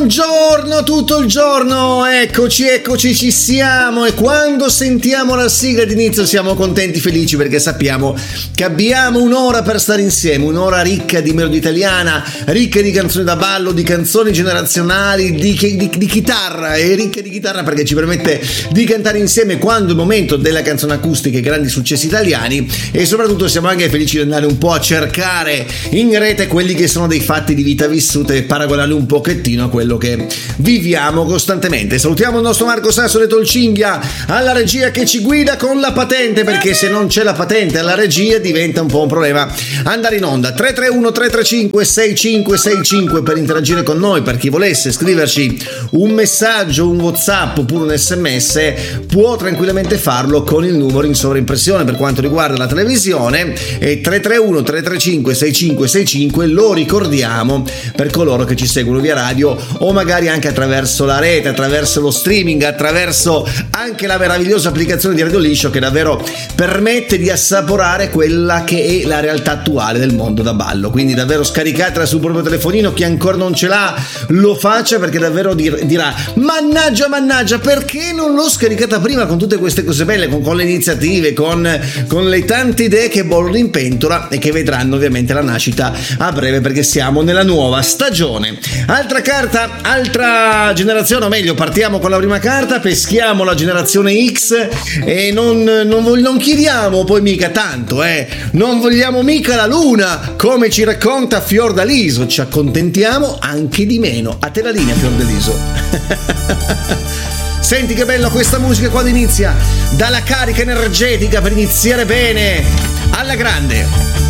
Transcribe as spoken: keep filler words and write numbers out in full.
Buongiorno tutto il giorno, eccoci, eccoci, ci siamo e quando sentiamo la sigla d'inizio siamo contenti, felici perché sappiamo che abbiamo un'ora per stare insieme, un'ora ricca di melodia italiana, ricca di canzoni da ballo, di canzoni generazionali, di, di, di chitarra e ricca di chitarra perché ci permette di cantare insieme quando è il momento della canzone acustica e grandi successi italiani e soprattutto siamo anche felici di andare un po' a cercare in rete quelli che sono dei fatti di vita vissuta e paragonarli un pochettino a quello che viviamo costantemente. Salutiamo il nostro Marco Sassoli e Tolcinghia alla regia che ci guida con la patente, perché se non c'è la patente alla regia diventa un po' un problema andare in onda. Tre tre uno tre tre cinque sei cinque sei cinque per interagire con noi, per chi volesse scriverci un messaggio, un WhatsApp oppure un sms può tranquillamente farlo con il numero in sovraimpressione per quanto riguarda la televisione, e tre tre uno tre tre cinque sei cinque sei cinque lo ricordiamo per coloro che ci seguono via radio o magari anche attraverso la rete, attraverso lo streaming, attraverso anche la meravigliosa applicazione di Radio Liscio che davvero permette di assaporare quella che è la realtà attuale del mondo da ballo. Quindi davvero scaricatela sul proprio telefonino, chi ancora non ce l'ha lo faccia, perché davvero dir- dirà mannaggia mannaggia perché non l'ho scaricata prima, con tutte queste cose belle, con, con le iniziative, con, con le tante idee che bollono in pentola e che vedranno ovviamente la nascita a breve, perché siamo nella nuova stagione. Altra carta, altra generazione, o meglio partiamo con la prima carta, peschiamo la generazione X e non, non, non chiediamo poi mica tanto, eh non vogliamo mica la luna come ci racconta Fiordaliso, ci accontentiamo anche di meno. A te la linea, Fiordaliso. Senti che bella questa musica quando inizia, dà la carica energetica per iniziare bene alla grande.